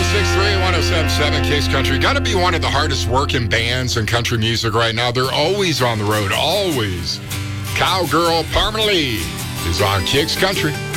106.3, 107.7 Kicks Country. Got to be one of the hardest working bands in country music right now. They're always on the road, always. Cowgirl Parmalee is on Kicks Country.